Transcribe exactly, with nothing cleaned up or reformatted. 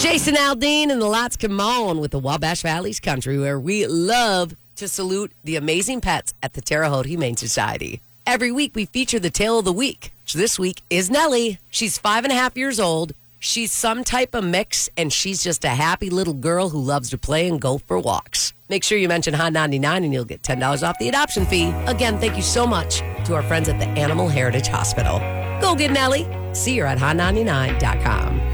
Jason Aldean and the Lots Come On with the Wabash Valley's Country, where we love to salute the amazing pets at the Terre Haute Humane Society. Every week we feature the Tale of the Week. So this week is Nellie. She's five and a half years old. She's some type of mix, and she's just a happy little girl who loves to play and go for walks. Make sure you mention Hot ninety-nine and you'll get ten dollars off the adoption fee. Again, thank you so much to our friends at the Animal Heritage Hospital. Go get Nellie. See her at hot ninety-nine dot com.